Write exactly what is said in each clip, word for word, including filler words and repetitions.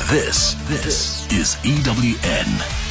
This, this is E W N.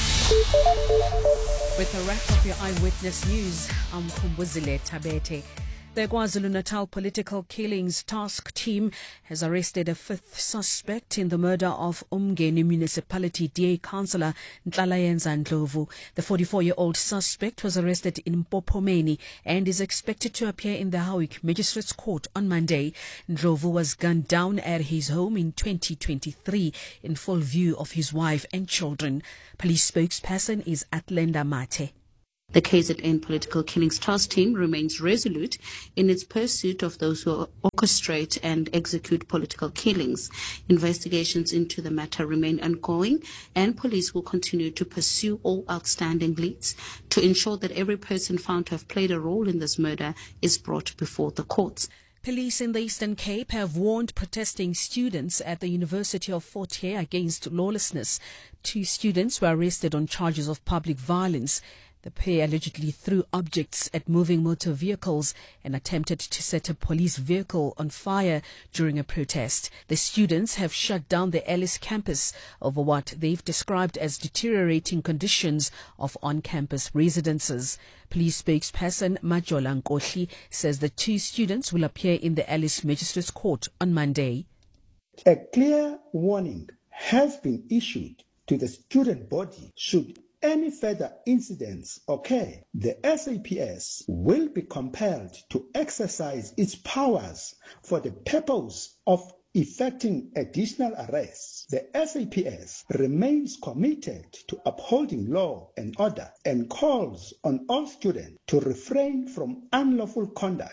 With a wrap of your eyewitness news, I'm Kumbuzile Tabete. The KwaZulu-Natal Political Killings Task Team has arrested a fifth suspect in the murder of Umgeni Municipality D A Councillor Nhlalayenza Ndlovu. The forty-four-year-old suspect was arrested in Mpopomeni and is expected to appear in the Howick Magistrates Court on Monday. Ndlovu was gunned down at his home in twenty twenty-three in full view of his wife and children. Police spokesperson is Atlenda Mate. The K Z N Political Killings Task Team remains resolute in its pursuit of those who orchestrate and execute political killings. Investigations into the matter remain ongoing, and police will continue to pursue all outstanding leads to ensure that every person found to have played a role in this murder is brought before the courts. Police in the Eastern Cape have warned protesting students at the University of Fort Hare against lawlessness. Two students were arrested on charges of public violence. The pair allegedly threw objects at moving motor vehicles and attempted to set a police vehicle on fire during a protest. The students have shut down the Ellis campus over what they've described as deteriorating conditions of on-campus residences. Police spokesperson Majola Nkohli says the two students will appear in the Ellis Magistrates Court on Monday. A clear warning has been issued to the student body should any further incidents occur. The S A P S will be compelled to exercise its powers for the purpose of effecting additional arrests. The S A P S remains committed to upholding law and order and calls on all students to refrain from unlawful conduct.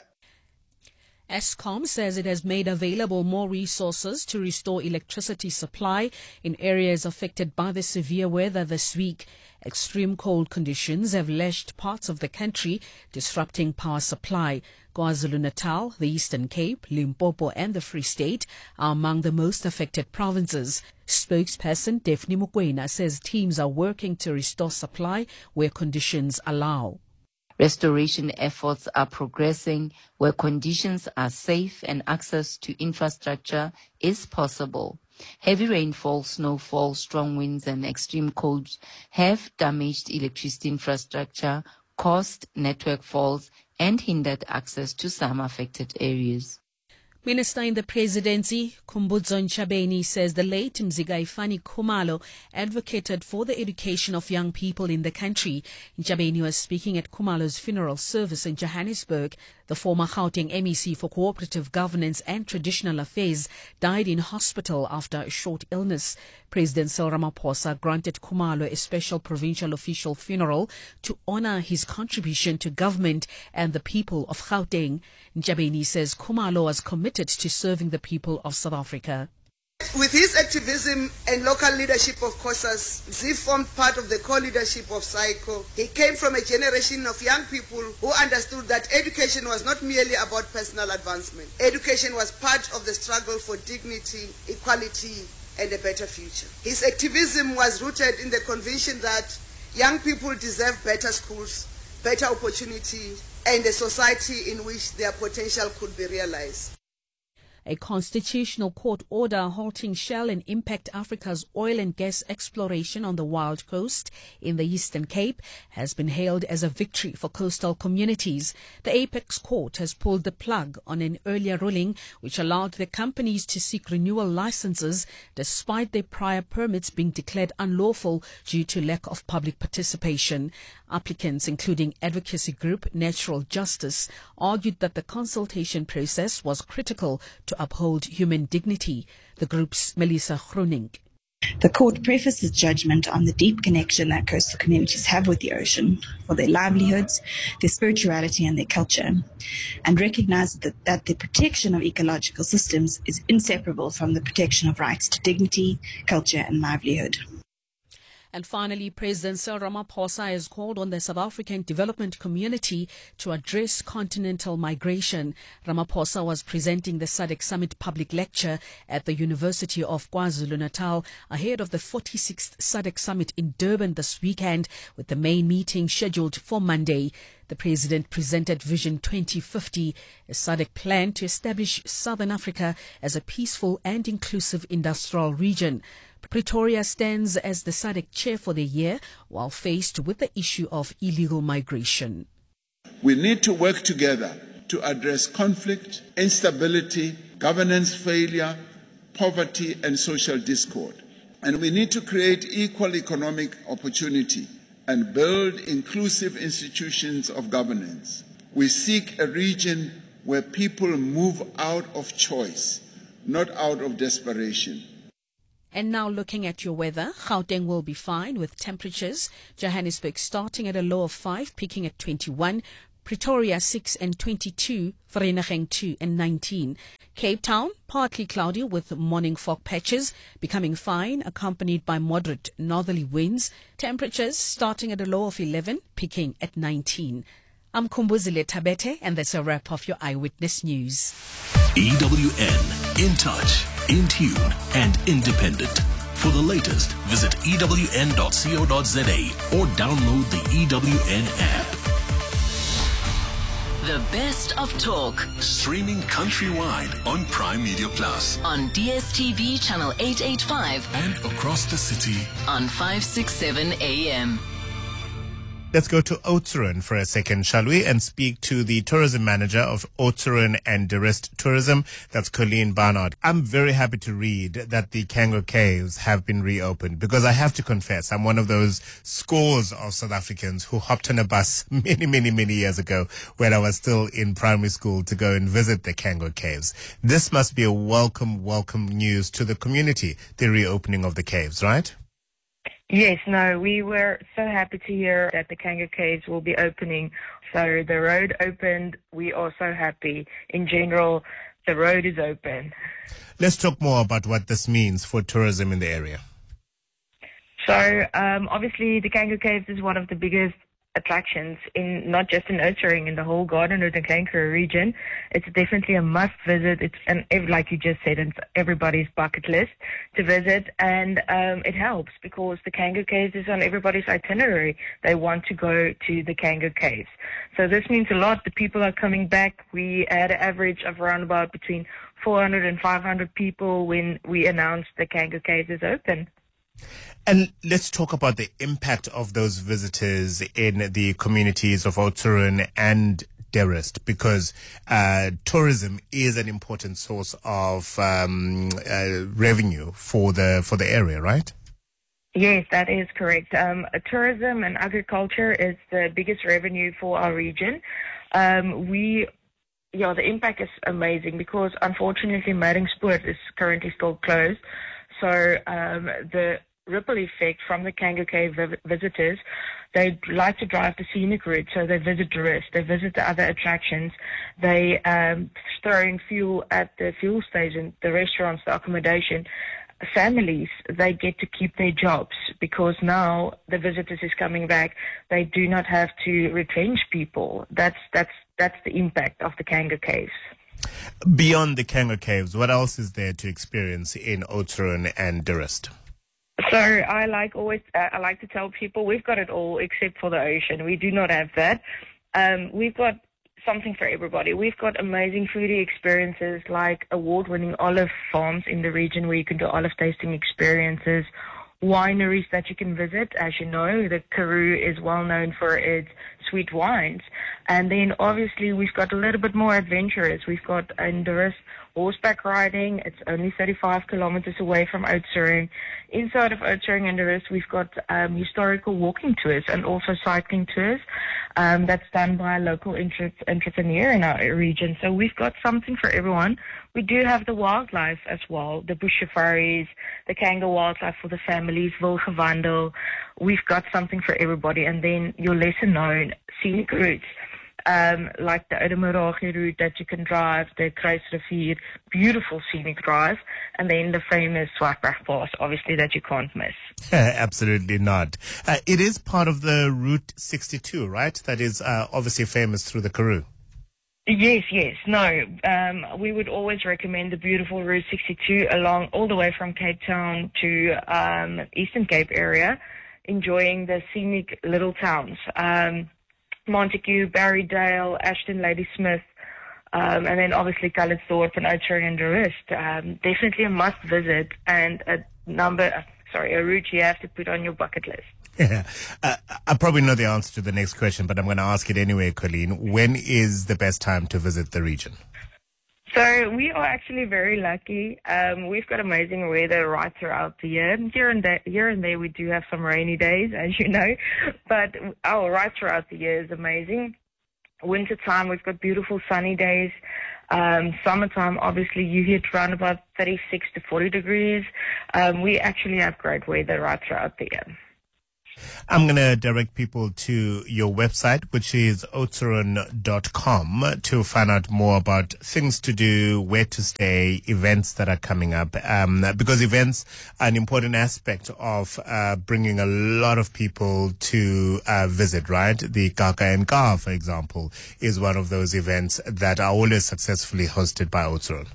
Eskom says it has made available more resources to restore electricity supply in areas affected by the severe weather this week. Extreme cold conditions have lashed parts of the country, disrupting power supply. KwaZulu-Natal, the Eastern Cape, Limpopo and the Free State are among the most affected provinces. Spokesperson Daphne Mukwena says teams are working to restore supply where conditions allow. Restoration efforts are progressing where conditions are safe and access to infrastructure is possible. Heavy rainfall, snowfall, strong winds and extreme colds have damaged electricity infrastructure, caused network faults and hindered access to some affected areas. Minister in the Presidency, Khumbudzo Ntshabeni, says the late Mzikaifani Khumalo advocated for the education of young people in the country. Ntshabeni was speaking at Khumalo's funeral service in Johannesburg. The former Gauteng M E C for Cooperative Governance and Traditional Affairs died in hospital after a short illness. President Cyril Ramaphosa granted Khumalo a special provincial official funeral to honor his contribution to government and the people of Gauteng. Ntshabeni says Khumalo was committed to serving the people of South Africa. With his activism and local leadership of COSAS, Z formed part of the co-leadership of SAICO. He came from a generation of young people who understood that education was not merely about personal advancement. Education was part of the struggle for dignity, equality, and a better future. His activism was rooted in the conviction that young people deserve better schools, better opportunity, and a society in which their potential could be realized. A constitutional court order halting Shell and Impact Africa's oil and gas exploration on the Wild Coast in the Eastern Cape has been hailed as a victory for coastal communities. The Apex Court has pulled the plug on an earlier ruling which allowed the companies to seek renewal licenses despite their prior permits being declared unlawful due to lack of public participation. Applicants, including advocacy group Natural Justice, argued that the consultation process was critical to uphold human dignity. The group's Melissa Groening. The court prefaced its judgment on the deep connection that coastal communities have with the ocean for their livelihoods, their spirituality and their culture, and recognized that, that the protection of ecological systems is inseparable from the protection of rights to dignity, culture and livelihood. And finally, President Cyril Ramaphosa has called on the South African development community to address continental migration. Ramaphosa was presenting the S A D C Summit public lecture at the University of KwaZulu-Natal ahead of the forty-sixth S A D C Summit in Durban this weekend, with the main meeting scheduled for Monday. The President presented Vision twenty fifty, a S A D C plan to establish Southern Africa as a peaceful and inclusive industrial region. Pretoria stands as the S A D C chair for the year while faced with the issue of illegal migration. We need to work together to address conflict, instability, governance failure, poverty and social discord. And we need to create equal economic opportunity and build inclusive institutions of governance. We seek a region where people move out of choice, not out of desperation. And now looking at your weather, Gauteng will be fine with temperatures. Johannesburg starting at a low of five, peaking at twenty-one. Pretoria six and twenty-two, Vereeniging two and nineteen. Cape Town, partly cloudy with morning fog patches, becoming fine, accompanied by moderate northerly winds. Temperatures starting at a low of eleven, peaking at nineteen. I'm Kumbuzile Tabete, and that's a wrap of your Eyewitness News. E W N, in touch, in tune, and independent. For the latest, visit E W N dot co dot za or download the E W N app. The best of talk. Streaming countrywide on Prime Media Plus. On D S T V channel eight eighty-five. And across the city. On five sixty-seven A M. Let's go to Oudtshoorn for a second, shall we, and speak to the tourism manager of Oudtshoorn and De Rest Tourism. That's Colleen Barnard. I'm very happy to read that the Kango Caves have been reopened, because I have to confess, I'm one of those scores of South Africans who hopped on a bus many, many, many years ago when I was still in primary school to go and visit the Kango Caves. This must be a welcome, welcome news to the community, the reopening of the caves, right? Yes, no, we were so happy to hear that the Kango Caves will be opening. So the road opened. We are so happy. In general, the road is open. Let's talk more about what this means for tourism in the area. So um, obviously the Kango Caves is one of the biggest attractions in not just in Oudtshoorn, in the whole Gardenwood and Klein Karoo region. It's definitely a must visit. It's an, like you just said, it's everybody's bucket list to visit, and um, it helps because the Kango Caves is on everybody's itinerary. They want to go to the Kango Caves. So this means a lot. The people are coming back. We had an average of around about between four hundred and five hundred people when we announced the Kango Caves is open. And let's talk about the impact of those visitors in the communities of Oudtshoorn and De Rest, because uh, tourism is an important source of um, uh, revenue for the for the area, right? Yes, that is correct. Um, tourism and agriculture is the biggest revenue for our region. Um, we Yeah, the impact is amazing because unfortunately Maringspoort is currently still closed. So um, the ripple effect from the Kango Cave vi- visitors, they like to drive the scenic route, so they visit De Rest, they visit the other attractions, they um, throw in fuel at the fuel station, the restaurants, the accommodation. Families, they get to keep their jobs because now the visitors is coming back. They do not have to retrench people. That's that's that's the impact of the Kango Caves. Beyond the Kango Caves, what else is there to experience in Oudtshoorn and De Rest? So I like always, uh, I like to tell people we've got it all except for the ocean. We do not have that. Um, we've got something for everybody. We've got amazing foodie experiences like award-winning olive farms in the region where you can do olive tasting experiences, wineries that you can visit. As you know, the Karoo is well known for its sweet wines. And then obviously we've got a little bit more adventurous. We've got in De Rest horseback riding. It's only thirty-five kilometers away from Oudtshoorn. Inside of Oudtshoorn and De Rest, we've got um, historical walking tours and also cycling tours. Um, that's done by a local inter- entrepreneur in our region. So we've got something for everyone. We do have the wildlife as well, the bush safaris, the Kango wildlife for the families, Wilgewandel. We've got something for everybody. And then your lesser known scenic routes. Um, like the Oudemoragie route that you can drive, the Kruisrivier, beautiful scenic drive, and then the famous Swartberg Pass, obviously, that you can't miss. Absolutely not. Uh, it is part of the Route sixty-two, right? That is uh, obviously famous through the Karoo. Yes, yes. No, um, we would always recommend the beautiful Route sixty-two along all the way from Cape Town to um, Eastern Cape area, enjoying the scenic little towns. Um, Montague, Barrydale, Ashton, Ladysmith, um, and then obviously Calitzdorp and Oudtshoorn and De Rest. Um, definitely a must visit, and a number, sorry, a route you have to put on your bucket list. Yeah. Uh, I probably know the answer to the next question, but I'm going to ask it anyway, Colleen. When is the best time to visit the region? So we are actually very lucky. Um, we've got amazing weather right throughout the year. Here and there, here and there we do have some rainy days, as you know, but oh, right throughout the year is amazing. Winter time, we've got beautiful sunny days. Um, summertime, obviously, you hit around about thirty-six to forty degrees. Um, we actually have great weather right throughout the year. I'm going to direct people to your website, which is oudtshoorn dot com, to find out more about things to do, where to stay, events that are coming up, um, because events are an important aspect of uh, bringing a lot of people to uh, visit, right? The Kaka and Ka, for example, is one of those events that are always successfully hosted by Oudtshoorn.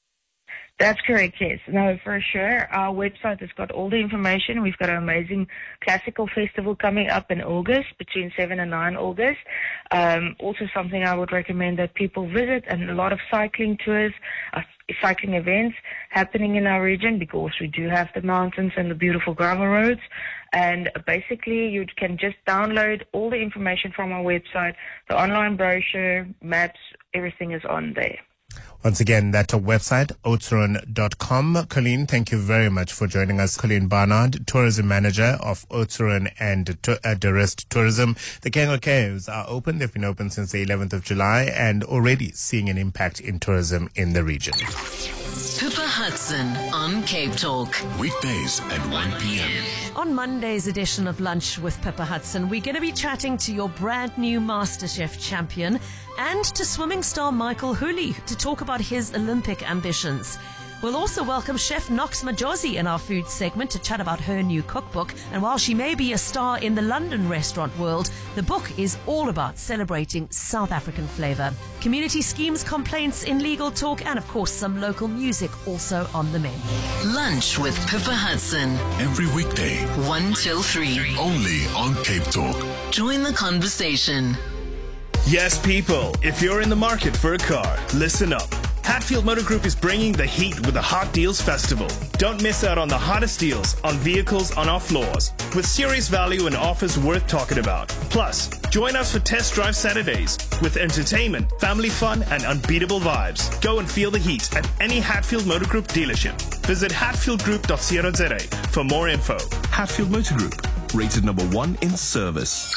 That's correct, yes. No, for sure. Our website has got all the information. We've got an amazing classical festival coming up in August, between seven and nine August. Um, also something I would recommend that people visit, and a lot of cycling tours, uh, cycling events happening in our region, because we do have the mountains and the beautiful gravel roads. And basically you can just download all the information from our website, the online brochure, maps, everything is on there. Once again, that's our website, oudtshoorn dot com. Colleen, thank you very much for joining us. Colleen Barnard, Tourism Manager of Oudtshoorn and uh, De Rest Tourism. The Kango Caves are open. They've been open since the eleventh of July and already seeing an impact in tourism in the region. Pippa Hudson on Cape Talk. Weekdays at one p.m. On Monday's edition of Lunch with Pippa Hudson, we're going to be chatting to your brand new MasterChef champion and to swimming star Michael Hooley to talk about his Olympic ambitions. We'll also welcome Chef Knox Majosi in our food segment to chat about her new cookbook. And while she may be a star in the London restaurant world, the book is all about celebrating South African flavour. Community schemes, complaints in legal talk, and of course some local music also on the menu. Lunch with Pippa Hudson. Every weekday, one till three. Only on Cape Talk. Join the conversation. Yes, people, if you're in the market for a car, listen up. Hatfield Motor Group is bringing the heat with the Hot Deals Festival. Don't miss out on the hottest deals on vehicles on our floors, with serious value and offers worth talking about. Plus, join us for Test Drive Saturdays with entertainment, family fun, and unbeatable vibes. Go and feel the heat at any Hatfield Motor Group dealership. Visit hatfield group dot co dot za for more info. Hatfield Motor Group, rated number one in service.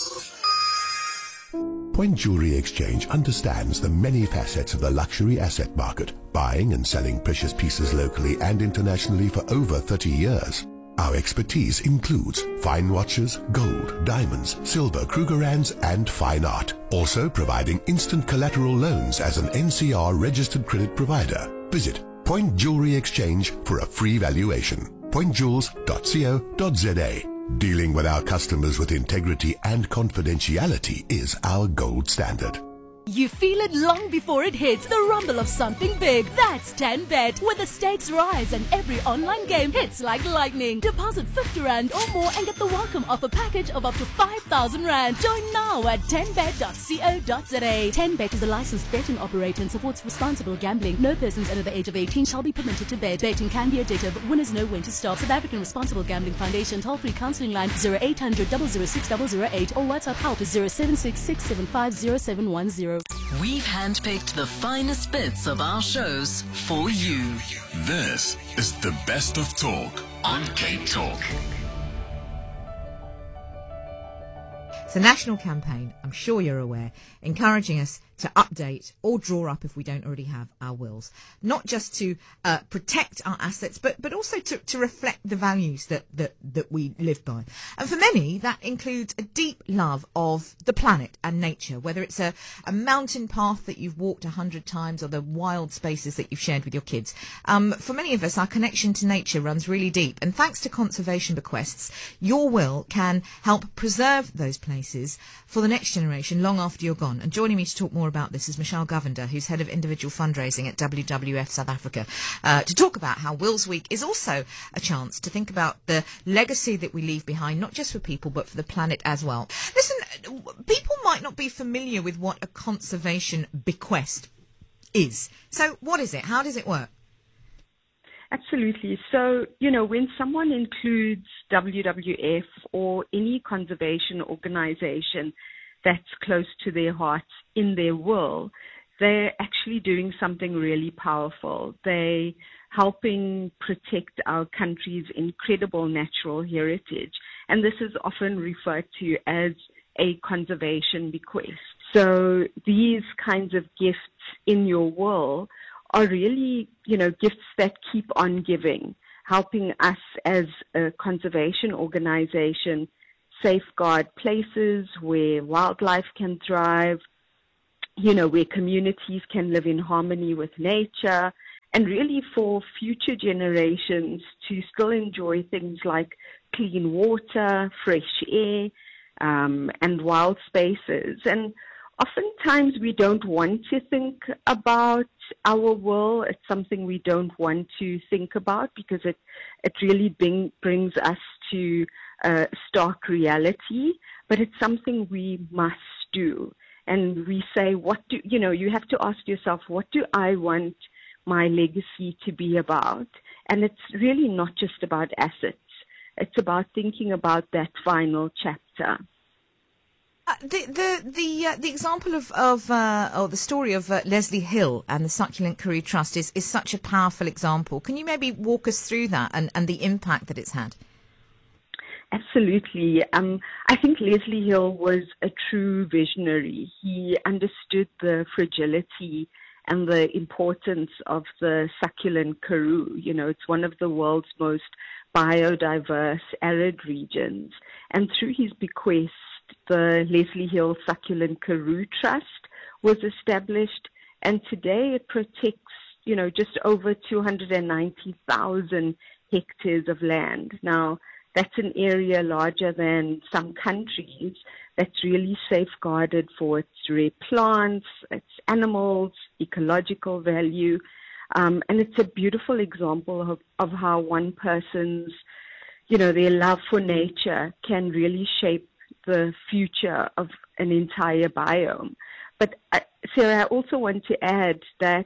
Point Jewelry Exchange understands the many facets of the luxury asset market, buying and selling precious pieces locally and internationally for over thirty years. Our expertise includes fine watches, gold, diamonds, silver, Krugerrands, and fine art. Also providing instant collateral loans as an N C R registered credit provider. Visit Point Jewelry Exchange for a free valuation. point jewels dot co dot za. Dealing with our customers with integrity and confidentiality is our gold standard. You feel it long before it hits, the rumble of something big. That's ten bet, where the stakes rise and every online game hits like lightning. Deposit fifty rand or more and get the welcome offer package of up to five thousand rand. Join now at ten bet dot co dot za. ten bet is a licensed betting operator and supports responsible gambling. No persons under the age of eighteen shall be permitted to bet. Betting can be addictive. Winners know when to stop. South African Responsible Gambling Foundation toll-free counselling line zero eight hundred, double oh six, double oh eight or WhatsApp help zero seven six, six seven five, zero seven one zero. We've handpicked the finest bits of our shows for you. This is the best of talk on Cape Talk. It's a national campaign, I'm sure you're aware, encouraging us to update or draw up, if we don't already have, our wills. Not just to uh, protect our assets, but, but also to, to reflect the values that, that, that we live by. And for many, that includes a deep love of the planet and nature, whether it's a, a mountain path that you've walked a hundred times or the wild spaces that you've shared with your kids. Um, for many of us, our connection to nature runs really deep. And thanks to conservation bequests, your will can help preserve those places for the next generation long after you're gone. And joining me to talk more about this is Michelle Govender, who's head of individual fundraising at W W F South Africa, uh, to talk about how Wills Week is also a chance to think about the legacy that we leave behind, not just for people, but for the planet as well. Listen, people might not be familiar with what a conservation bequest is. So what is it? How does it work? Absolutely. So, you know, when someone includes W W F or any conservation organization that's close to their hearts in their will, they're actually doing something really powerful. They helping protect our country's incredible natural heritage. And this is often referred to as a conservation bequest. So these kinds of gifts in your will are really, you know, gifts that keep on giving, helping us as a conservation organization safeguard places where wildlife can thrive, you know, where communities can live in harmony with nature, and really for future generations to still enjoy things like clean water, fresh air, um, and wild spaces. And oftentimes we don't want to think about our will. It's something we don't want to think about because it, it really bring, brings us to uh, stark reality, but it's something we must do. And we say, what do, you know, you have to ask yourself, what do I want my legacy to be about? And it's really not just about assets. It's about thinking about that final chapter. Uh, the the the uh, the example of of uh, or the story of uh, Leslie Hill and the Succulent Karoo Trust is is such a powerful example. Can you maybe walk us through that and, and the impact that it's had? Absolutely. Um, I think Leslie Hill was a true visionary. He understood the fragility and the importance of the succulent karoo. You know, it's one of the world's most biodiverse arid regions. And through his bequest, the Leslie Hill Succulent Karoo Trust was established, and today it protects, you know, just over two hundred ninety thousand hectares of land. Now, that's an area larger than some countries that's really safeguarded for its rare plants, its animals, ecological value. Um, and it's a beautiful example of, of how one person's, you know, their love for nature can really shape the future of an entire biome. But uh, Sarah, I also want to add that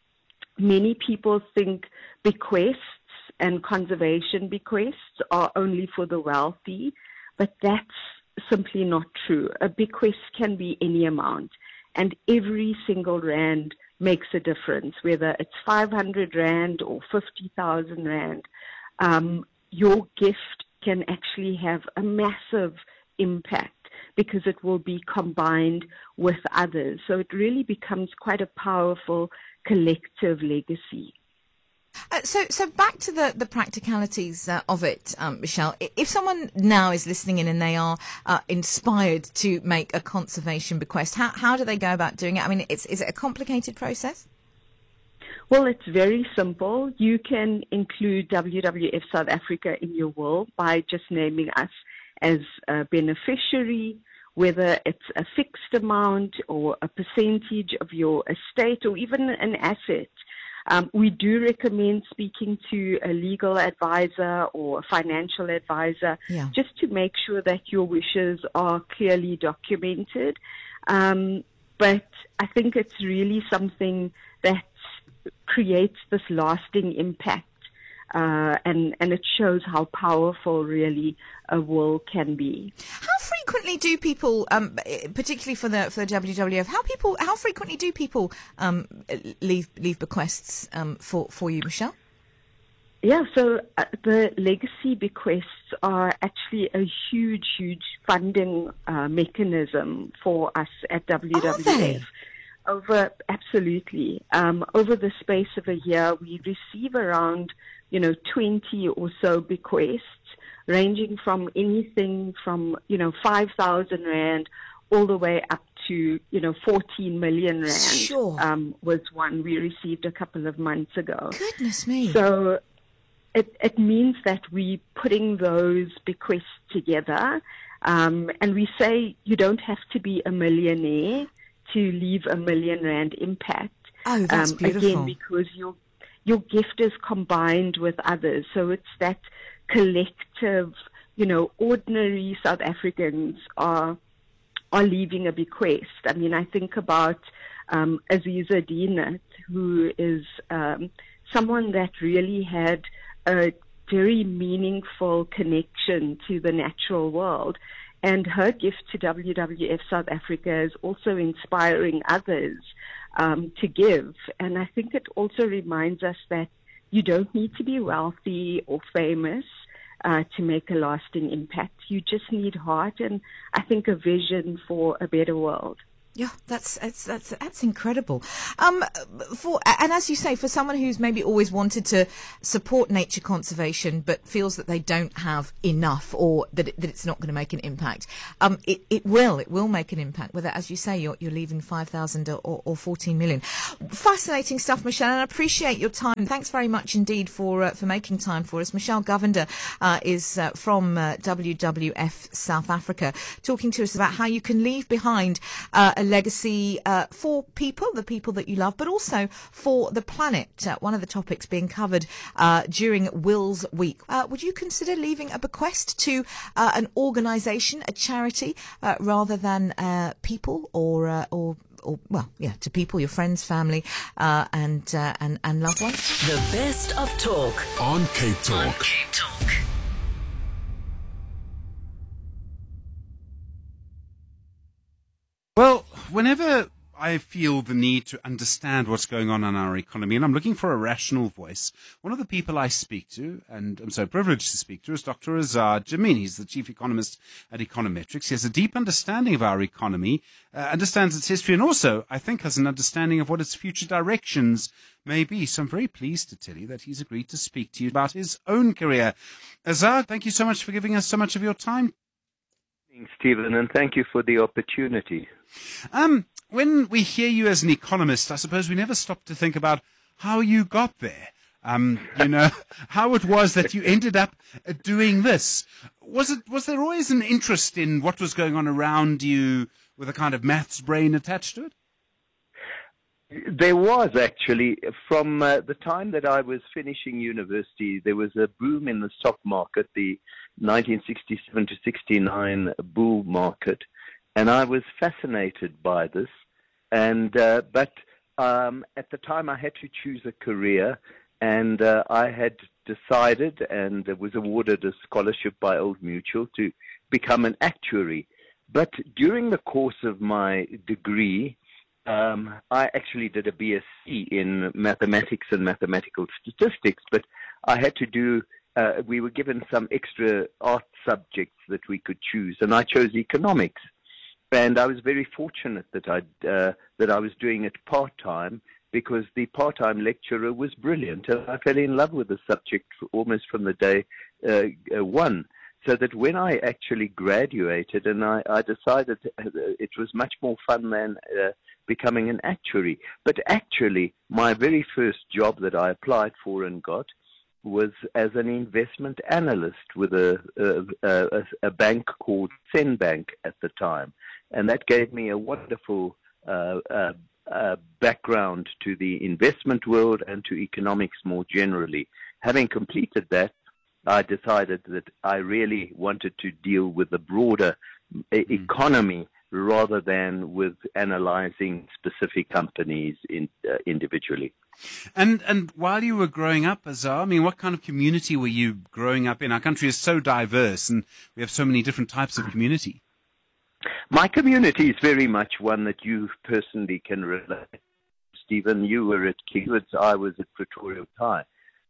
many people think bequests and conservation bequests are only for the wealthy, but that's simply not true. A bequest can be any amount, and every single rand makes a difference, whether it's five hundred rand or fifty thousand rand. Um, your gift can actually have a massive impact because it will be combined with others. So it really becomes quite a powerful collective legacy. Uh, so, so back to the, the practicalities uh, of it, um, Michelle. If someone now is listening in and they are uh, inspired to make a conservation bequest, how, how do they go about doing it? I mean, it's, is it a complicated process? Well, it's very simple. You can include W W F South Africa in your will by just naming us as a beneficiary, whether it's a fixed amount or a percentage of your estate or even an asset. Um, we do recommend speaking to a legal advisor or a financial advisor yeah. just to make sure that your wishes are clearly documented. Um, but I think it's really something that creates this lasting impact, uh, and, and it shows how powerful really a will can be. How frequently do people, um, particularly for the for the W W F, how people how frequently do people um, leave leave bequests um, for for you, Michelle? Yeah, so uh, the legacy bequests are actually a huge, huge funding uh, mechanism for us at W W F. Are they? Over absolutely. Um, over the space of a year, we receive around, you know, twenty or so bequests, ranging from anything from, you know, five thousand rand all the way up to, you know, fourteen million rand. Sure. Um, was one we received a couple of months ago. Goodness me. So it, it means that we're putting those bequests together, um, and we say you don't have to be a millionaire to leave a million rand impact. Oh, that's um, beautiful. Again, because your your gift is combined with others, so it's that collective. You know, ordinary South Africans are are leaving a bequest. I mean, I think about um, Aziza Dienet, who is um, someone that really had a very meaningful connection to the natural world. And her gift to W W F South Africa is also inspiring others um, to give. And I think it also reminds us that you don't need to be wealthy or famous uh, to make a lasting impact. You just need heart and, I think, a vision for a better world. Yeah, that's that's that's that's incredible. Um, for and as you say, for someone who's maybe always wanted to support nature conservation but feels that they don't have enough, or that it, that it's not going to make an impact, um, it it will it will make an impact. Whether, as you say, you're you're leaving five thousand or, or fourteen million. Fascinating stuff, Michelle, and I appreciate your time. Thanks very much indeed for uh, for making time for us. Michelle Govender uh, is uh, from uh, W W F South Africa, talking to us about how you can leave behind Uh, a legacy uh, for people, the people that you love, but also for the planet. Uh, one of the topics being covered uh, during Wills Week. Uh, would you consider leaving a bequest to uh, an organisation, a charity, uh, rather than uh, people or uh, or or well, yeah, to people, your friends, family, uh, and uh, and and loved ones? The best of talk on Cape Talk. On Cape Talk. Well, whenever I feel the need to understand what's going on in our economy, and I'm looking for a rational voice, one of the people I speak to, and I'm so privileged to speak to, is Doctor Azar Jammine. He's the chief economist at Econometrics. He has a deep understanding of our economy, uh, understands its history, and also, I think, has an understanding of what its future directions may be. So I'm very pleased to tell you that he's agreed to speak to you about his own career. Azar, thank you so much for giving us so much of your time. Thanks, Stephen, and thank you for the opportunity. Um, when we hear you as an economist, I suppose we never stop to think about how you got there. Um, you know, how it was that you ended up doing this. Was it? Was there always an interest in what was going on around you with a kind of maths brain attached to it? There was actually. From uh, the time that I was finishing university, there was a boom in the stock market, the nineteen sixty-seven to sixty-nine bull market, and I was fascinated by this. And uh, but um, at the time, I had to choose a career, and uh, I had decided and was awarded a scholarship by Old Mutual to become an actuary. But during the course of my degree, Um, I actually did a B S c in mathematics and mathematical statistics, but I had to do, uh, we were given some extra art subjects that we could choose, and I chose economics. And I was very fortunate that, I'd, uh, that I was doing it part-time, because the part-time lecturer was brilliant, and I fell in love with the subject almost from the day uh, uh, one. So that when I actually graduated, and I, I decided it was much more fun than uh, becoming an actuary. But actually, my very first job that I applied for and got was as an investment analyst with a, a, a, a bank called Senbank at the time. And that gave me a wonderful uh, uh, uh, background to the investment world and to economics more generally. Having completed that, I decided that I really wanted to deal with the broader mm. economy rather than with analyzing specific companies in, uh, individually. And and while you were growing up, Azar, I mean, what kind of community were you growing up in? Our country is so diverse, and we have so many different types of community. My community is very much one that you personally can relate. Stephen, you were at Kingwoods, I was at Pretoria High.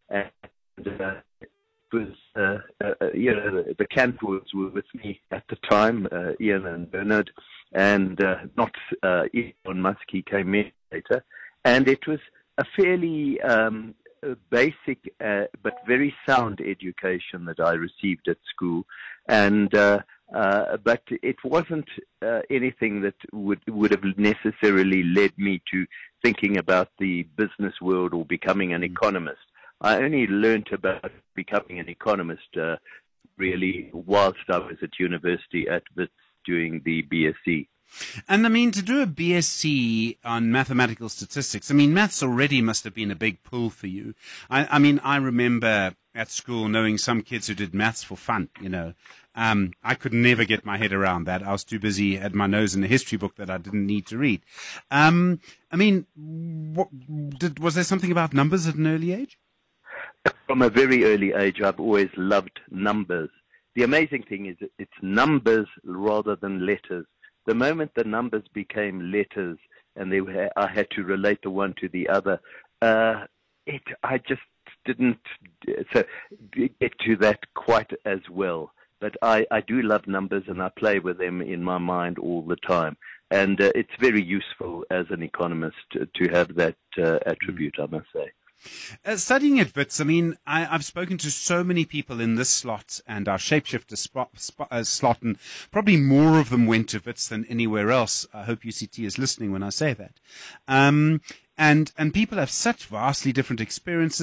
And uh, was, uh, uh, you know, the Cantwoods were with me at the time, uh, Ian and Bernard, and uh, not uh, Elon Musk, he came in later. And it was a fairly um, basic uh, but very sound education that I received at school. And uh, uh, but it wasn't uh, anything that would, would have necessarily led me to thinking about the business world or becoming an economist. I only learnt about becoming an economist uh, really whilst I was at university at Wits doing the B S c. And I mean, to do a B S c on mathematical statistics, I mean, maths already must have been a big pull for you. I, I mean, I remember at school, knowing some kids who did maths for fun, you know. Um, I could never get my head around that. I was too busy, had my nose in a history book that I didn't need to read. Um, I mean, what, did, was there something about numbers at an early age? From a very early age, I've always loved numbers. The amazing thing is it's numbers rather than letters. The moment the numbers became letters and they were, I had to relate the one to the other, uh, it I just didn't so get to that quite as well. But I, I do love numbers, and I play with them in my mind all the time. And uh, it's very useful as an economist to, to have that uh, attribute, I must say. Uh, studying at Wits, I mean, I, I've spoken to so many people in this slot and our shapeshifter spot, spot, uh, slot, and probably more of them went to Wits than anywhere else. I hope U C T is listening when I say that. Um, and and people have such vastly different experiences.